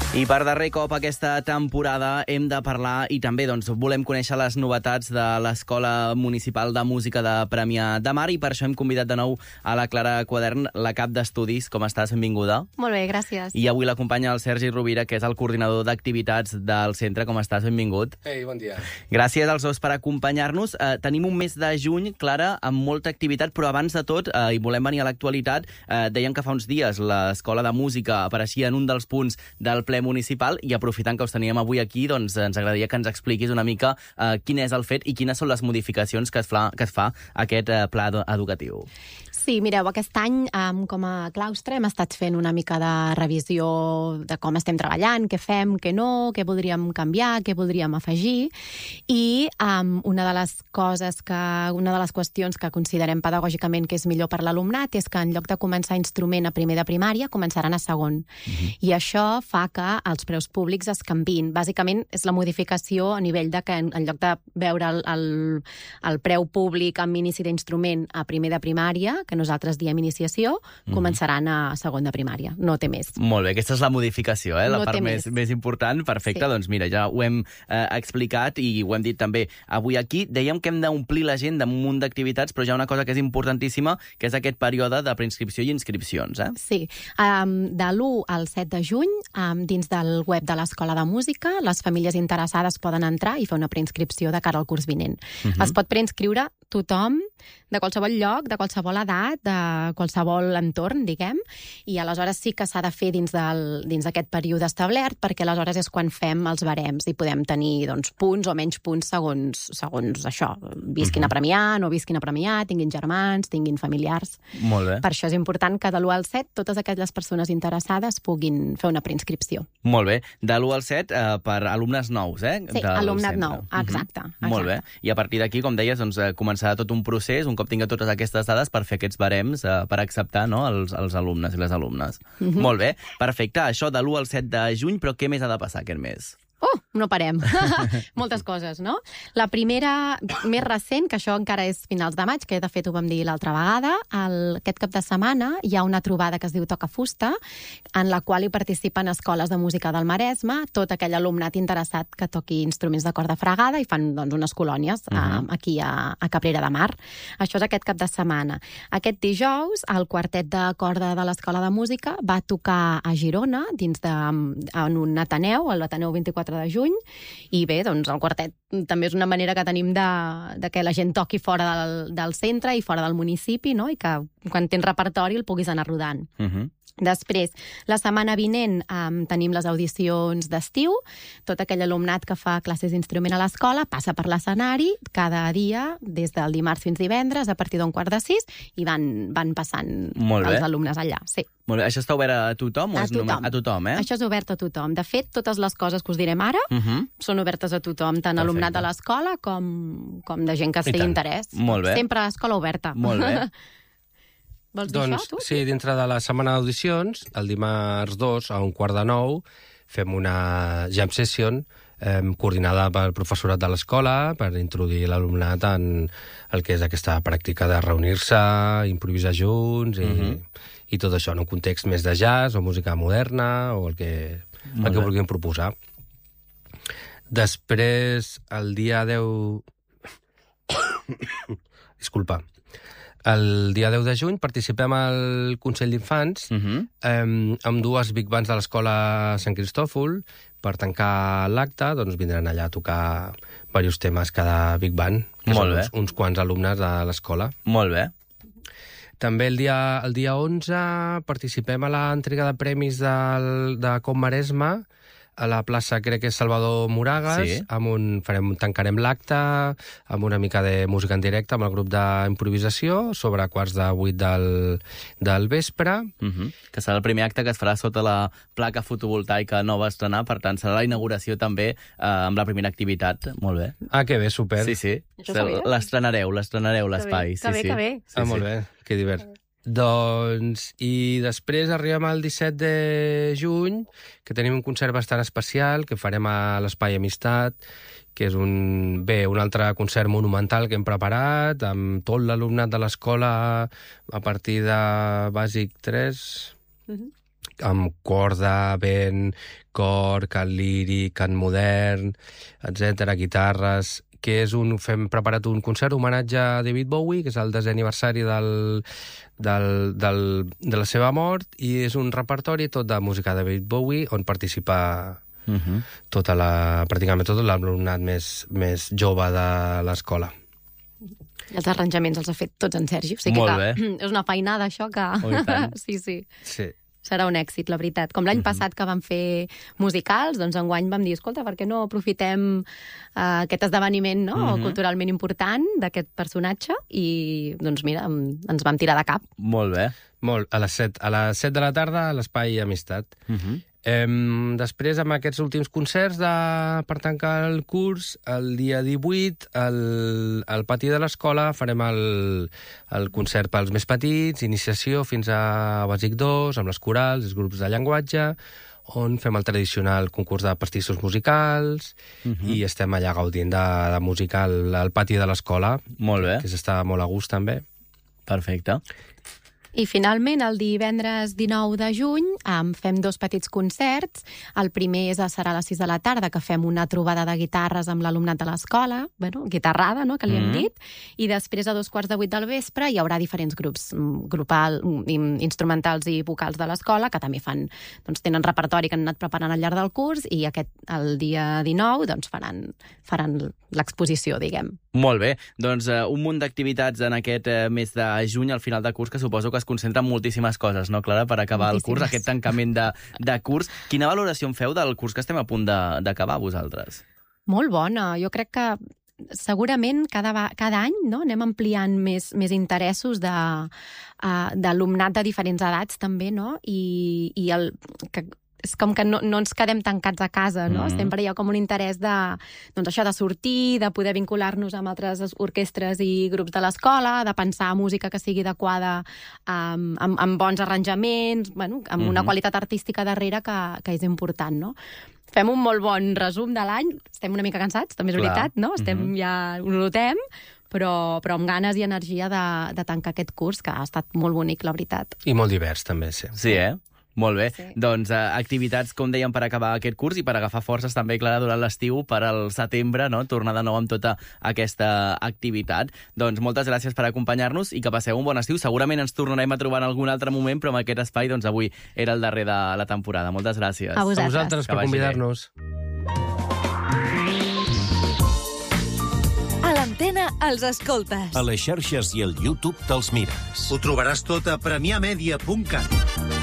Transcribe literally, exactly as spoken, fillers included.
I per darrer cop aquesta temporada hem de parlar i també doncs, volem conèixer les novetats de l'Escola Municipal de Música de Premià de Mar i per això hem convidat de nou a la Clara Quadern, la cap d'estudis. Com estàs? Benvinguda. Molt bé, gràcies. I avui l'acompanya el Sergi Rovira, que és el coordinador d'activitats del centre. Com estàs? Benvingut. Ei, bon dia. Gràcies als dos per acompanyar-nos. Eh, tenim un mes de juny, Clara, amb molta activitat, però abans de tot, eh, i volem venir a l'actualitat, eh, dèiem que fa uns dies l'Escola de Música apareixia en un dels punts del ple municipal i aprofitant que us teníem avui aquí, doncs ens agradaria que ens expliquis una mica eh, quin és el fet i quines són les modificacions que es fa, que es fa aquest eh, pla educatiu. Sí, mireu, aquest any um, com a claustre hem estat fent una mica de revisió de com estem treballant, què fem, què no, què voldríem canviar, què voldríem afegir i um, una de les coses que, una de les qüestions que considerem pedagògicament que és millor per l'alumnat és que en lloc de començar instrument a primer de primària començaran a segon. Uh-huh. I això fa que els preus públics es canviïn. Bàsicament és la modificació a nivell de que en, en lloc de veure el, el, el preu públic amb inici d'instrument a primer de primària, que nosaltres diem iniciació, mm. començaran a segon de primària. No té més. Molt bé, aquesta és la modificació, eh? la no part més, més important. Perfecte, sí. Doncs mira, ja ho hem eh, explicat i ho hem dit també avui aquí. Dèiem que hem d'omplir l'agenda amb un munt d'activitats, però hi ha una cosa que és importantíssima, que és aquest període de preinscripció i inscripcions. Eh? Sí, um, de l'u al set de juny, um, dins del web de l'Escola de Música, les famílies interessades poden entrar i fer una preinscripció de cara al curs vinent. Uh-huh. Es pot preinscriure tothom, de qualsevol lloc, de qualsevol edat, de qualsevol entorn, diguem, i aleshores sí que s'ha de fer dins del, dins d'aquest període establert, perquè aleshores és quan fem els barems i podem tenir doncs, punts o menys punts segons, segons això. Visquin uh-huh. a premiar, no visquin a premiar, tinguin germans, tinguin familiars. Molt bé. Per això és important que de l'u al set totes aquelles persones interessades puguin fer una preinscripció. Molt bé. De l'u al set eh, per alumnes nous, eh? Sí, alumnat nou, exacte, uh-huh. exacte. Molt bé. I a partir d'aquí, com deies, doncs, començarà tot un procés, un cop tingueu totes aquestes dades, per fer aquests barems, eh, per acceptar no, els, els alumnes i les alumnes. Uh-huh. Molt bé. Perfecte. Això de l'u al set de juny, però què més ha de passar aquest mes? Oh, no parem. Moltes coses, no? La primera, més recent, que això encara és finals de maig, que de fet ho vam dir l'altra vegada, el, aquest cap de setmana hi ha una trobada que es diu Toca Fusta, en la qual hi participen escoles de música del Maresme, tot aquell alumnat interessat que toqui instruments de corda fregada i fan doncs, unes colònies uh-huh. a, aquí a, a Cabrera de Mar. Això és aquest cap de setmana. Aquest dijous, el quartet de corda de l'Escola de Música va tocar a Girona, dins de, en un Ateneu, l'Ateneu vint-i-quatre de juny, i bé, doncs el quartet també és una manera que tenim de, de que la gent toqui fora del, del centre i fora del municipi, no? I que quan tens repertori el puguis anar rodant. Uh-huh. Després, la setmana vinent um, tenim les audicions d'estiu. Tot aquell alumnat que fa classes d'instrument a l'escola passa per l'escenari cada dia, des del dimarts fins divendres, a partir d'un quart de sis, i van, van passant els alumnes allà. Sí. Molt bé. Això està obert a tothom? A o és tothom. Només... A tothom, eh? Això és obert a tothom. De fet, totes les coses que us direm ara uh-huh. són obertes a tothom, tant Perfecte. Alumnat de l'escola com, com de gent que estigui interès. Molt bé. Sempre a escola oberta. Molt bé. Vols dir doncs, això, tu? Sí, dintre de la setmana d'audicions, el dimarts dos, a un quart de nou, fem una jam session eh, coordinada pel professorat de l'escola per introduir l'alumnat en el que és aquesta pràctica de reunir-se, improvisar junts i, uh-huh. i tot això, en un context més de jazz o música moderna o el que, el que vulguin proposar. Després, el dia deu... Disculpa. El dia deu de juny participem al Consell d'Infants uh-huh. eh, amb dues big bands de l'escola Sant Cristòfol. Per tancar l'acte, doncs vindran allà a tocar diversos temes cada big band, que Molt són bé. uns, uns quants alumnes de l'escola. Molt bé. També el dia, el dia onze participem a l'entrega de premis del, de Com Maresme, a la plaça, crec que és Salvador Moragas, sí. amb un, farem, tancarem l'acte amb una mica de música en directe amb el grup d'improvisació sobre quarts de vuit del, del vespre. Uh-huh. Que serà el primer acte que es farà sota la placa fotovoltaica nova a estrenar, per tant serà la inauguració també eh, amb la primera activitat. Molt bé. Ah, que bé, super. Sí, sí. L'estrenareu, l'estrenareu l'espai. Que bé, sí, que bé. Sí, ah, sí. molt bé, que divert. Doncs, i després arribem al disset de juny, que tenim un concert bastant especial, que farem a l'Espai Amistat, que és un, bé, un altre concert monumental que hem preparat, amb tot l'alumnat de l'escola a partir de bàsic tres, uh-huh. amb corda, vent, cor, cant líric, cant modern, etcètera, guitarres, que és un, fem preparat un concert homenatge a David Bowie, que és el desè aniversari del, del, del, de la seva mort, i és un repertori tot de música de David Bowie, on participa uh-huh. tota la, pràcticament tot l'alumnat més, més jove de l'escola. I els arranjaments els ha fet tots en Sergi, o sigui Molt que bé. és una feinada, això, que... Oh, i tant. sí, sí. Sí. Serà un èxit, la veritat. Com l'any uh-huh. passat que vam fer musicals, doncs enguany vam dir, escolta, per què no aprofitem uh, aquest esdeveniment no? uh-huh. culturalment important d'aquest personatge i, doncs mira, ens vam tirar de cap. Molt bé. Molt. A les set, a les set de la tarda a l'Espai Amistat. Uh-huh. Em, després, amb aquests últims concerts de, per tancar el curs, el dia divuit, al, al pati de l'escola, farem el, el concert pels més petits, iniciació fins a bàsic dos, amb les corals, els grups de llenguatge, on fem el tradicional concurs de pastissos musicals uh-huh. i estem allà gaudint de, de música al, al pati de l'escola. Molt bé. Que s'està molt a gust, també. Perfecte. I finalment, el divendres dinou de juny, um, fem dos petits concerts. El primer és, serà a les sis de la tarda, que fem una trobada de guitarres amb l'alumnat de l'escola, bueno, guitarrada, no?, que li hem Mm-hmm. dit, i després a dos quarts de vuit del vespre hi haurà diferents grups mm, grupal, mm, instrumentals i vocals de l'escola, que també fan, doncs, tenen repertori que han anat preparant al llarg del curs, i aquest, el dia dinou, doncs, faran, faran l'exposició, diguem. Molt bé. Doncs uh, un munt d'activitats en aquest uh, mes de juny, al final de curs, que suposo que es concentren moltíssimes coses, no, Clara, per acabar Moltíssimes. el curs, aquest tancament de, de curs. Quina valoració en feu del curs que estem a punt de- d'acabar, vosaltres? Molt bona. Jo crec que segurament cada, va- cada any no, anem ampliant més, més interessos de, uh, d'alumnat de diferents edats també, no? I, i el, que, és com que no, no ens quedem tancats a casa, no? Mhm. Sempre hi ha com un interès de, doncs això, de sortir, de poder vincular-nos amb altres orquestres i grups de l'escola, de pensar música que sigui adequada amb, amb, amb bons arranjaments, bueno, amb una Mhm. qualitat artística darrere que, que és important, no? Fem un molt bon resum de l'any, estem una mica cansats, també és Clar. veritat, no? Estem, Mhm. ja ho notem, però, però amb ganes i energia de, de tancar aquest curs, que ha estat molt bonic, la veritat. I molt divers, també, sí. Sí, eh? Molt bé. Sí. Doncs uh, activitats, com dèiem, per acabar aquest curs i per agafar forces també, Clara, durant l'estiu, per al setembre, no? Tornar de nou amb tota aquesta activitat. Doncs moltes gràcies per acompanyar-nos i que passeu un bon estiu. Segurament ens tornarem a trobar en algun altre moment, però amb aquest espai, doncs avui era el darrer de la temporada. Moltes gràcies. A vosaltres. A vosaltres Que per vagi bé. convidar-nos. A l'antena els escoltes. A les xarxes i al YouTube te'ls mires. Ho trobaràs tot a premià media punt cat.